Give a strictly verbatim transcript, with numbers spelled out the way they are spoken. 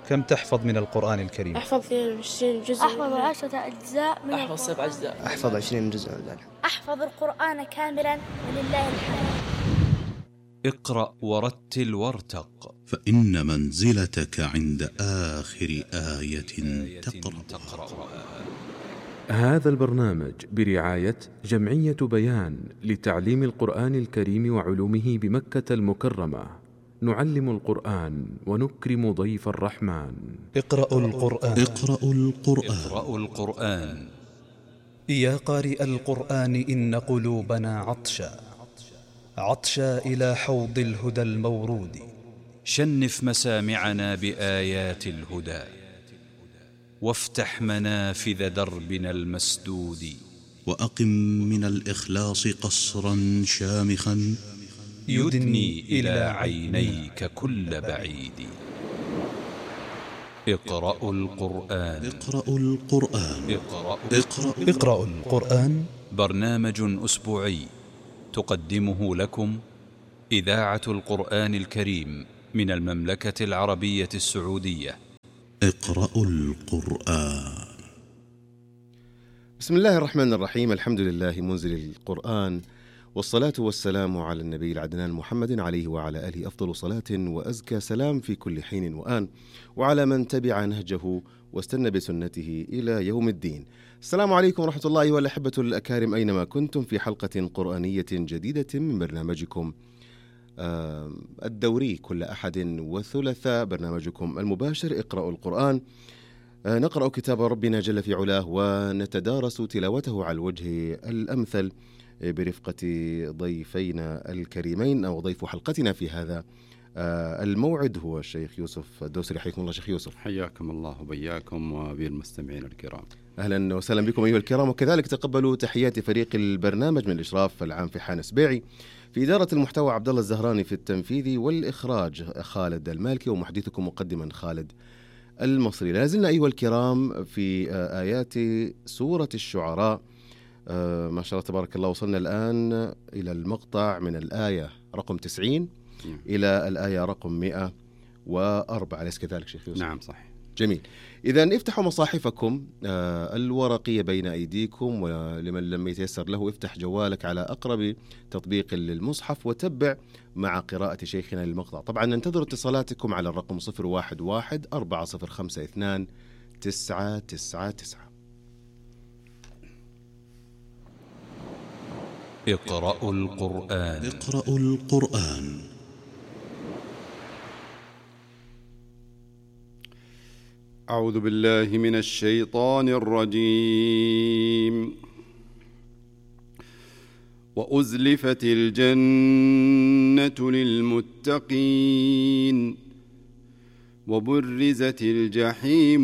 كم تحفظ من القرآن الكريم؟ أحفظ اثنين وعشرين جزء. أحفظ عشرة أجزاء من أحفظ سبع أجزاء. أحفظ عشرين جزءا. أحفظ القرآن كاملا ولله الحمد. اقرأ ورتل وارتق، فإن منزلتك عند آخر آية تقرأها. هذا البرنامج برعاية جمعية بيان لتعليم القرآن الكريم وعلومه بمكة المكرمة. نعلم القرآن ونكرم ضيف الرحمن. اقرأوا القرآن. اقرأوا القرآن. اقرأوا القرآن. يا قارئ القرآن إن قلوبنا عطشا عطشا إلى حوض الهدى المورود. شنف مسامعنا بآيات الهدى، وافتح منافذ دربنا المسدود. وأقم من الإخلاص قصرا شامخا يدني إلى عينيك كل بعيد. اقرأوا القرآن. اقرأوا القرآن. اقرأوا, اقرأوا, اقرأوا القرآن. برنامج أسبوعي تقدمه لكم إذاعة القرآن الكريم من المملكة العربية السعودية. اقرأوا القرآن. بسم الله الرحمن الرحيم. الحمد لله منزل القرآن، والصلاة والسلام على النبي العدنان محمد عليه وعلى آله أفضل صلاة وأزكى سلام في كل حين وآن، وعلى من تبع نهجه واستنى بسنته إلى يوم الدين. السلام عليكم ورحمة الله والأحبة الأكارم أينما كنتم، في حلقة قرآنية جديدة من برنامجكم الدوري كل أحد وثلاثاء، برنامجكم المباشر اقرأوا القرآن. نقرأ كتاب ربنا جل في علاه ونتدارس تلاوته على الوجه الأمثل برفقة ضيفينا الكريمين، أو ضيف حلقتنا في هذا الموعد هو الشيخ يوسف الدوسري. حياكم الله شيخ يوسف. حياكم الله وبياكم وبالمستمعين الكرام. أهلا وسهلا بكم أيها الكرام، وكذلك تقبلوا تحيات فريق البرنامج من الإشراف العام في حان سبيعي، في إدارة المحتوى عبد الله الزهراني، في التنفيذي والإخراج خالد المالكي، ومحدثكم مقدما خالد المصري. لازلنا أيها الكرام في آيات سورة الشعراء. آه ما شاء الله تبارك الله، وصلنا الآن إلى المقطع من الآية رقم تسعين إلى الآية رقم مئة وأربعة، أليس كذلك شيخ يوسف؟ نعم صحيح. جميل. إذا افتحوا مصاحفكم آه الورقية بين أيديكم، ولمن لم يتيسر له افتح جوالك على أقرب تطبيق للمصحف وتبع مع قراءة شيخنا للمقطع. طبعا ننتظر اتصالاتكم على الرقم صفر واحد واحد أربعة صفر خمسة اثنان تسعة تسعة تسعة. اقرأوا القرآن. اقرأوا القرآن. أعوذ بالله من الشيطان الرجيم. وأزلفت الجنة للمتقين وبرزت الجحيم